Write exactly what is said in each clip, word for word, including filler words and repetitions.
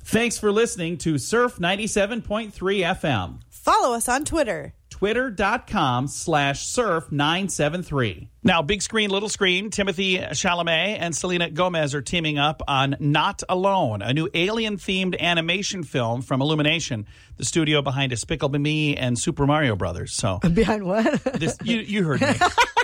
Thanks for listening to Surf ninety-seven point three F M. Follow us on Twitter. Twitter.com slash surf 973. Now, big screen, little screen, Timothy Chalamet and Selena Gomez are teaming up on Not Alone, a new alien-themed animation film from Illumination, the studio behind Despicable Me and Super Mario Brothers. So, behind what? This, you, you heard me.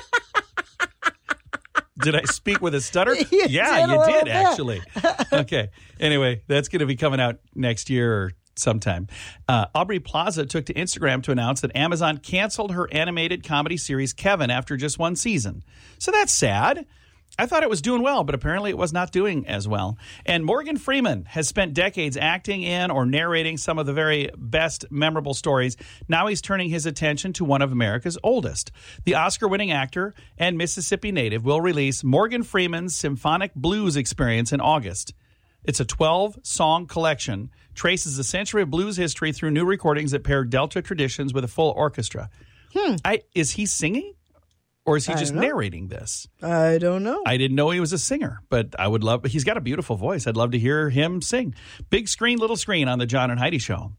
Did I speak with a stutter? You yeah, did you did, bit. actually. Okay. Anyway, that's going to be coming out next year or sometime. Uh, Aubrey Plaza took to Instagram to announce that Amazon canceled her animated comedy series Kevin after just one season. So that's sad. I thought it was doing well, but apparently it was not doing as well. And Morgan Freeman has spent decades acting in or narrating some of the very best memorable stories. Now he's turning his attention to one of America's oldest. The Oscar-winning actor and Mississippi native will release Morgan Freeman's Symphonic Blues Experience in August. It's a twelve-song collection, traces a century of blues history through new recordings that pair Delta traditions with a full orchestra. Hmm. I, is he singing? Or is he I just don't know. narrating this? I don't know. I didn't know he was a singer, but I would love, he's got a beautiful voice. I'd love to hear him sing. Big screen, little screen on the John and Heidi Show.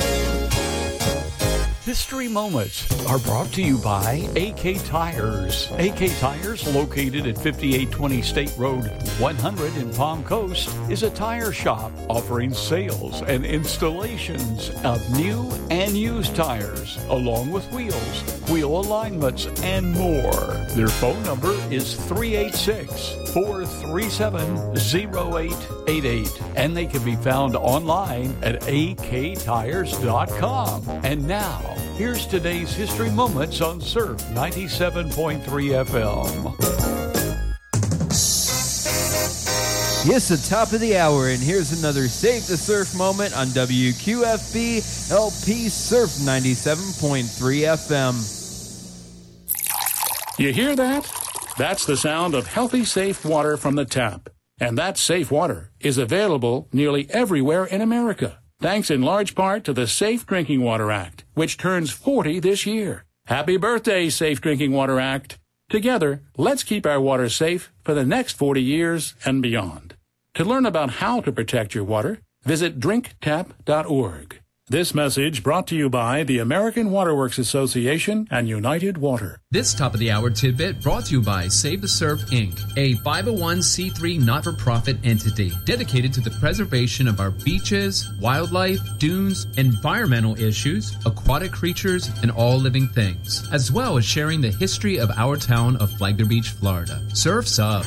History Moments are brought to you by A K Tires. A K Tires, located at fifty-eight twenty State Road one hundred in Palm Coast, is a tire shop offering sales and installations of new and used tires, along with wheels, wheel alignments, and more. Their phone number is three eight six, four three seven, zero eight eight eight, and they can be found online at a k tires dot com. And now, here's today's History Moments on Surf ninety-seven point three F M. Yes, the top of the hour, and here's another Save the Surf moment on W Q F B L P Surf ninety-seven point three F M. You hear that? That's the sound of healthy, safe water from the tap. And that safe water is available nearly everywhere in America, thanks in large part to the Safe Drinking Water Act, which turns forty this year. Happy birthday, Safe Drinking Water Act. Together, let's keep our water safe for the next forty years and beyond. To learn about how to protect your water, visit drink tap dot org. This message brought to you by the American Waterworks Association and United Water. This top-of-the-hour tidbit brought to you by Save the Surf, Incorporated, a five oh one c three not-for-profit entity dedicated to the preservation of our beaches, wildlife, dunes, environmental issues, aquatic creatures, and all living things, as well as sharing the history of our town of Flagler Beach, Florida. Surf's up.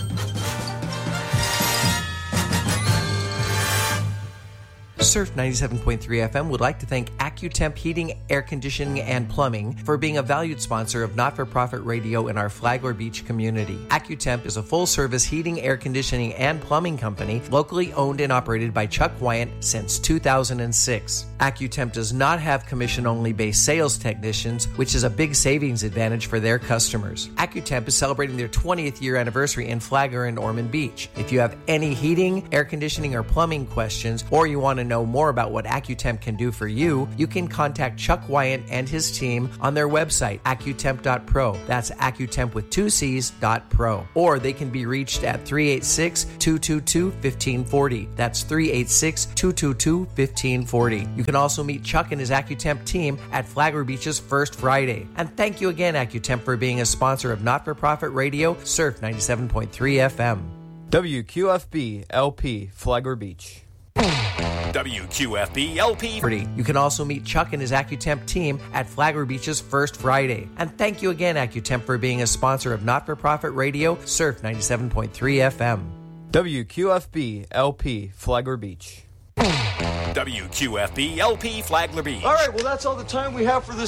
Surf ninety-seven point three F M would like to thank AccuTemp Heating, Air Conditioning, and Plumbing for being a valued sponsor of not-for-profit radio in our Flagler Beach community. AccuTemp is a full-service heating, air conditioning, and plumbing company locally owned and operated by Chuck Wyant since two thousand six. AccuTemp does not have commission-only based sales technicians, which is a big savings advantage for their customers. AccuTemp is celebrating their twentieth year anniversary in Flagler and Ormond Beach. If you have any heating, air conditioning, or plumbing questions, or you want to know more about what AccuTemp can do for you, you can contact Chuck Wyant and his team on their website, accutemp dot pro. That's AccuTemp with two C's dot pro. Or they can be reached at three eight six, two two two, one five four zero. That's three eight six, two two two, one five four zero. You can also meet Chuck and his AccuTemp team at Flagler Beach's First Friday. And thank you again, AccuTemp, for being a sponsor of not-for-profit radio, Surf ninety-seven point three F M. W Q F B L P Flagler Beach. W Q F B L P. You can also meet Chuck and his AccuTemp team at Flagler Beach's First Friday. And thank you again, AccuTemp, for being a sponsor of not-for-profit radio, Surf ninety-seven point three F M. W Q F B L P Flagler Beach. W Q F B L P Flagler Beach. All right, well, that's all the time we have for this